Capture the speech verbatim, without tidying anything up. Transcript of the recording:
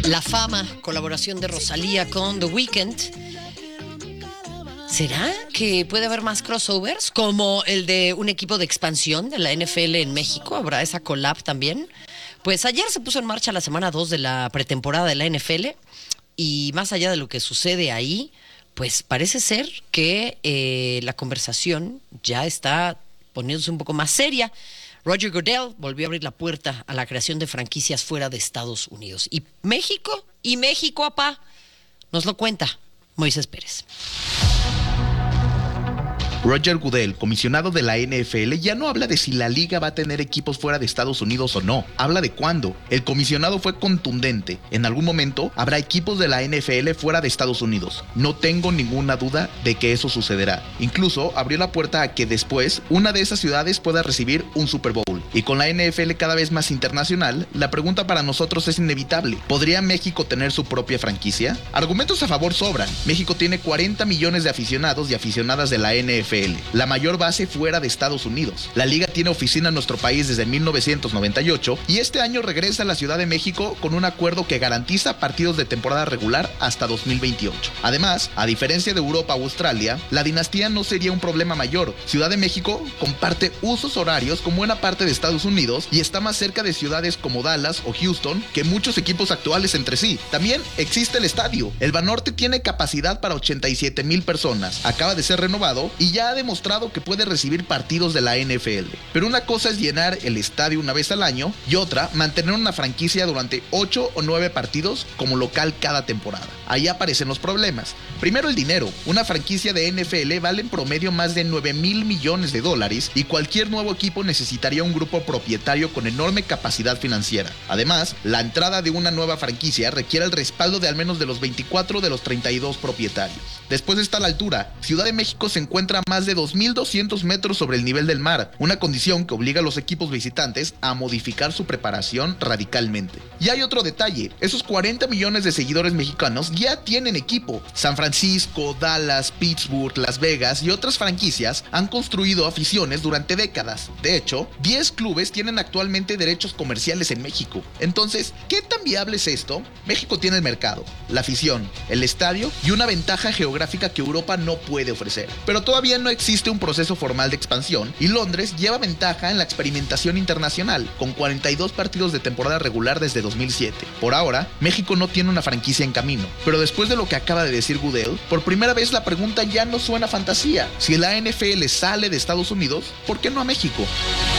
La Fama, colaboración de Rosalía con The Weeknd. ¿Será que puede haber más crossovers? Como el de un equipo de expansión de la N F L en México. ¿Habrá esa collab también? Pues ayer se puso en marcha la semana dos de la pretemporada de la N F L. Y más allá de lo que sucede ahí, pues parece ser que eh, la conversación ya está poniéndose un poco más seria. Roger Goodell volvió a abrir la puerta a la creación de franquicias fuera de Estados Unidos. ¿Y México? ¿Y México, apá? Nos lo cuenta Moisés Pérez. Roger Goodell, comisionado de la N F L, ya no habla de si la liga va a tener equipos fuera de Estados Unidos o no. Habla de cuándo. El comisionado fue contundente. En algún momento habrá equipos de la N F L fuera de Estados Unidos. No tengo ninguna duda de que eso sucederá. Incluso abrió la puerta a que después una de esas ciudades pueda recibir un Super Bowl. Y con la N F L cada vez más internacional, la pregunta para nosotros es inevitable. ¿Podría México tener su propia franquicia? Argumentos a favor sobran. México tiene cuarenta millones de aficionados y aficionadas de la N F L. La mayor base fuera de Estados Unidos. La liga tiene oficina en nuestro país desde mil novecientos noventa y ocho y este año regresa a la Ciudad de México con un acuerdo que garantiza partidos de temporada regular hasta dos mil veintiocho. Además, a diferencia de Europa o Australia, la dinastía no sería un problema mayor. Ciudad de México comparte usos horarios con buena parte de Estados Unidos y está más cerca de ciudades como Dallas o Houston que muchos equipos actuales entre sí. También existe el estadio. El Banorte tiene capacidad para ochenta y siete mil personas. Acaba de ser renovado y ya ha demostrado que puede recibir partidos de la N F L. Pero una cosa es llenar el estadio una vez al año y otra, mantener una franquicia durante ocho o nueve partidos como local cada temporada. Ahí aparecen los problemas. Primero, el dinero. Una franquicia de N F L vale en promedio más de nueve mil millones de dólares y cualquier nuevo equipo necesitaría un grupo propietario con enorme capacidad financiera. Además, la entrada de una nueva franquicia requiere el respaldo de al menos de los veinticuatro de los treinta y dos propietarios. Después está la altura. Ciudad de México se encuentra más de dos mil doscientos metros sobre el nivel del mar, una condición que obliga a los equipos visitantes a modificar su preparación radicalmente. Y hay otro detalle, esos cuarenta millones de seguidores mexicanos ya tienen equipo. San Francisco, Dallas, Pittsburgh, Las Vegas y otras franquicias han construido aficiones durante décadas. De hecho, diez clubes tienen actualmente derechos comerciales en México. Entonces, ¿qué tan viable es esto? México tiene el mercado, la afición, el estadio y una ventaja geográfica que Europa no puede ofrecer. Pero todavía no existe un proceso formal de expansión y Londres lleva ventaja en la experimentación internacional, con cuarenta y dos partidos de temporada regular desde dos mil siete. Por ahora, México no tiene una franquicia en camino, pero después de lo que acaba de decir Goodell, por primera vez la pregunta ya no suena a fantasía. Si la N F L sale de Estados Unidos, ¿por qué no a México?